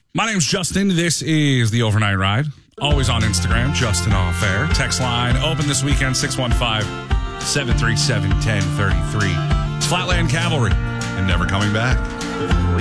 My name's Justin. This is the Overnight Ride. Always on Instagram, Justin Off Air. Text line open this weekend, 615-737-1033. It's Flatland Cavalry and Never Coming Back.